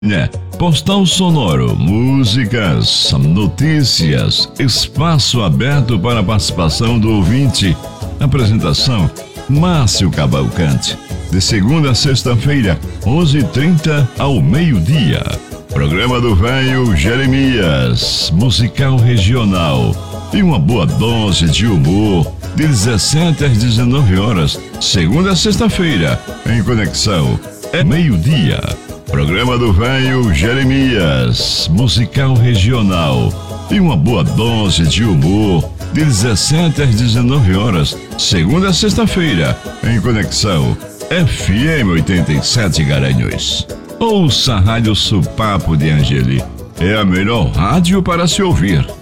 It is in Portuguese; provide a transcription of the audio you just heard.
Postal sonoro, músicas, notícias, espaço aberto para a participação do ouvinte. Apresentação: Márcio Cavalcante. De segunda a sexta-feira, 11h30 ao meio-dia. Programa do Velho Jeremias, musical regional. E uma boa dose de humor, de 17 às 19 horas, segunda a sexta-feira, em conexão. É meio-dia. Programa do Velho Jeremias, musical regional. E uma boa dose de humor, de 17 às 19 horas, segunda a sexta-feira, em conexão. FM 87 Garanhuns. Ouça a Rádio Supapo de Angeli. É a melhor rádio para se ouvir.